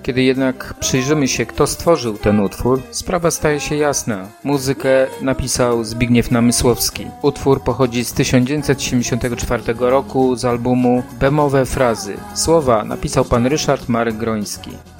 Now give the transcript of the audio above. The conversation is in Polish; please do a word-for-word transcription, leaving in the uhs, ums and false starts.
Kiedy jednak przyjrzymy się, kto stworzył ten utwór, sprawa staje się jasna. Muzykę napisał Zbigniew Namysłowski. Utwór pochodzi z tysiąc dziewięćset siedemdziesiątego czwartego roku z albumu Bemowe frazy. Słowa napisał pan Ryszard Marek Groński.